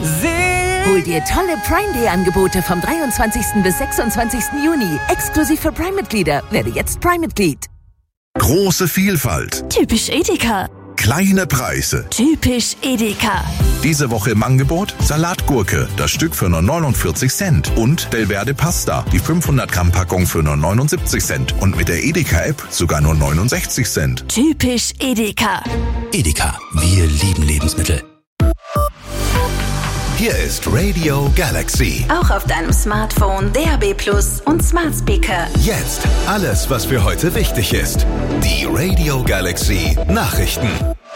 Hol dir tolle Prime Day Angebote vom 23. bis 26. Juni. Exklusiv für Prime-Mitglieder. Werde jetzt Prime-Mitglied. Große Vielfalt. Typisch Edeka. Kleine Preise. Typisch Edeka. Diese Woche im Angebot Salatgurke, das Stück für nur 49 Cent. Und Delverde Pasta, die 500 Gramm Packung für nur 79 Cent. Und mit der Edeka-App sogar nur 69 Cent. Typisch Edeka. Edeka, wir lieben Lebensmittel. Hier ist Radio Galaxy. Auch auf deinem Smartphone, DAB+ und Smart Speaker. Jetzt alles, was für heute wichtig ist. Die Radio Galaxy Nachrichten.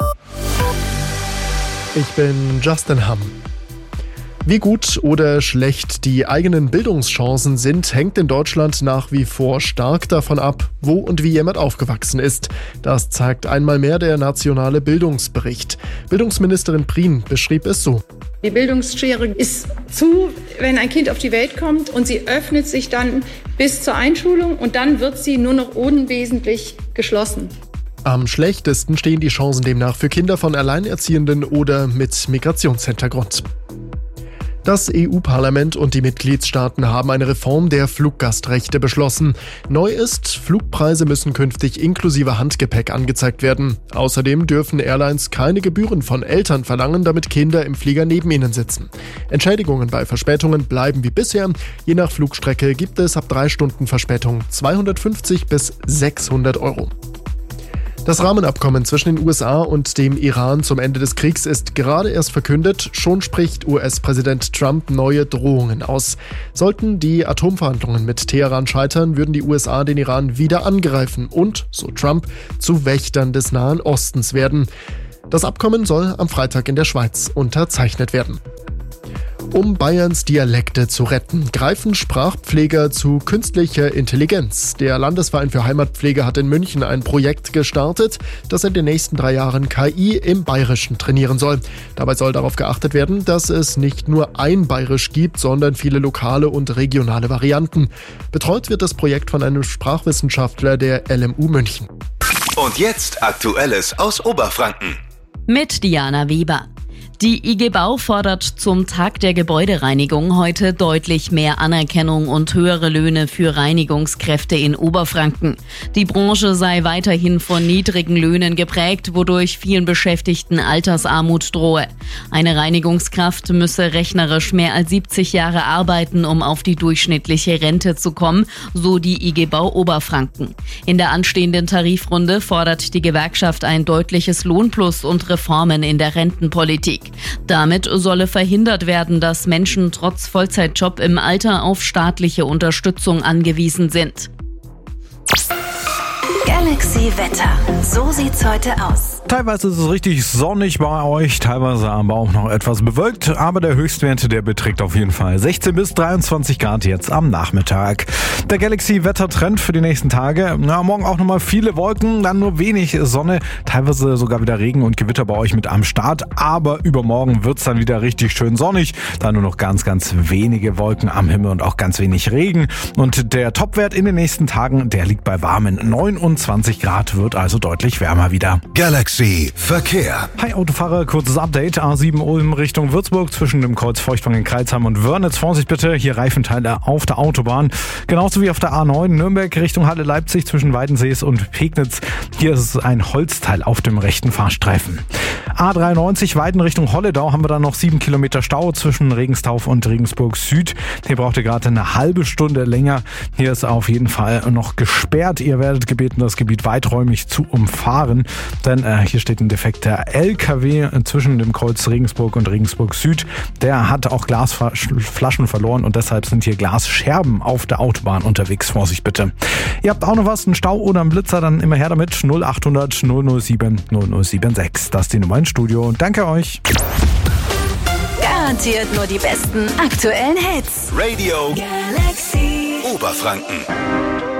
Ich bin Justin Hamm. Wie gut oder schlecht die eigenen Bildungschancen sind, hängt in Deutschland nach wie vor stark davon ab, wo und wie jemand aufgewachsen ist. Das zeigt einmal mehr der nationale Bildungsbericht. Bildungsministerin Prien beschrieb es so. Die Bildungsschere ist zu, wenn ein Kind auf die Welt kommt, und sie öffnet sich dann bis zur Einschulung und dann wird sie nur noch unwesentlich geschlossen. Am schlechtesten stehen die Chancen demnach für Kinder von Alleinerziehenden oder mit Migrationshintergrund. Das EU-Parlament und die Mitgliedstaaten haben eine Reform der Fluggastrechte beschlossen. Neu ist, Flugpreise müssen künftig inklusive Handgepäck angezeigt werden. Außerdem dürfen Airlines keine Gebühren von Eltern verlangen, damit Kinder im Flieger neben ihnen sitzen. Entschädigungen bei Verspätungen bleiben wie bisher. Je nach Flugstrecke gibt es ab 3 Stunden Verspätung 250 bis 600 Euro. Das Rahmenabkommen zwischen den USA und dem Iran zum Ende des Kriegs ist gerade erst verkündet. Schon spricht US-Präsident Trump neue Drohungen aus. Sollten die Atomverhandlungen mit Teheran scheitern, würden die USA den Iran wieder angreifen und, so Trump, zu Wächtern des Nahen Ostens werden. Das Abkommen soll am Freitag in der Schweiz unterzeichnet werden. Um Bayerns Dialekte zu retten, greifen Sprachpfleger zu künstlicher Intelligenz. Der Landesverein für Heimatpflege hat in München ein Projekt gestartet, das in den nächsten 3 Jahren KI im Bayerischen trainieren soll. Dabei soll darauf geachtet werden, dass es nicht nur ein Bayerisch gibt, sondern viele lokale und regionale Varianten. Betreut wird das Projekt von einem Sprachwissenschaftler der LMU München. Und jetzt Aktuelles aus Oberfranken. Mit Diana Weber. Die IG Bau fordert zum Tag der Gebäudereinigung heute deutlich mehr Anerkennung und höhere Löhne für Reinigungskräfte in Oberfranken. Die Branche sei weiterhin von niedrigen Löhnen geprägt, wodurch vielen Beschäftigten Altersarmut drohe. Eine Reinigungskraft müsse rechnerisch mehr als 70 Jahre arbeiten, um auf die durchschnittliche Rente zu kommen, so die IG Bau Oberfranken. In der anstehenden Tarifrunde fordert die Gewerkschaft ein deutliches Lohnplus und Reformen in der Rentenpolitik. Damit solle verhindert werden, dass Menschen trotz Vollzeitjob im Alter auf staatliche Unterstützung angewiesen sind. Galaxy Wetter. So sieht's heute aus. Teilweise ist es richtig sonnig bei euch, teilweise aber auch noch etwas bewölkt, aber der Höchstwert, der beträgt auf jeden Fall 16 bis 23 Grad jetzt am Nachmittag. Der Galaxy-Wettertrend für die nächsten Tage, morgen auch nochmal viele Wolken, dann nur wenig Sonne, teilweise sogar wieder Regen und Gewitter bei euch mit am Start, aber übermorgen wird's dann wieder richtig schön sonnig, dann nur noch ganz, ganz wenige Wolken am Himmel und auch ganz wenig Regen und der Topwert in den nächsten Tagen, der liegt bei warmen 29 Grad, wird also deutlich wärmer wieder. Galaxy Verkehr. Hi Autofahrer, kurzes Update. A7 Ulm Richtung Würzburg zwischen dem Kreuz Feuchtwangen-Kreilsheim und Wörnitz. Vorsicht bitte, hier Reifenteile auf der Autobahn. Genauso wie auf der A9 Nürnberg Richtung Halle Leipzig zwischen Weidensees und Pegnitz. Hier ist es ein Holzteil auf dem rechten Fahrstreifen. A93 Weiden Richtung Holledau haben wir dann noch 7 Kilometer Stau zwischen Regenstauf und Regensburg Süd. Hier braucht ihr gerade eine halbe Stunde länger. Hier ist auf jeden Fall noch gesperrt. Ihr werdet gebeten, das Gebiet weiträumig zu umfahren, denn hier steht ein defekter LKW zwischen dem Kreuz Regensburg und Regensburg Süd. Der hat auch Glasflaschen verloren und deshalb sind hier Glasscherben auf der Autobahn unterwegs. Vorsicht bitte. Ihr habt auch noch was, einen Stau oder einen Blitzer, dann immer her damit. 0800 007 0076. Das ist die Nummer ins Studio. Danke euch. Garantiert nur die besten aktuellen Hits. Radio Galaxy Oberfranken.